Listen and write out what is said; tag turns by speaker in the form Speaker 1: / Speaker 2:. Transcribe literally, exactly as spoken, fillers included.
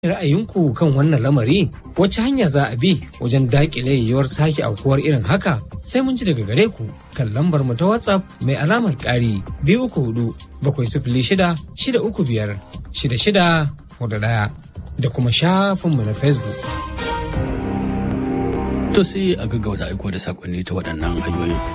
Speaker 1: ra'ayinku kan wannan lamari? Wace hanya za a bi wajen daƙile yiwuwar sake aukuwar irin haka? Sai mun ji daga gare ku kan lambar mu ta WhatsApp mai alamar ƙari biyu uku hudu bakwai sifili shida shida uku biyar shida shida hudu ɗaya da kuma shafinmu na Facebook.
Speaker 2: To sai a gaggauta aiko da sakonni ta waɗannan hanyoyin.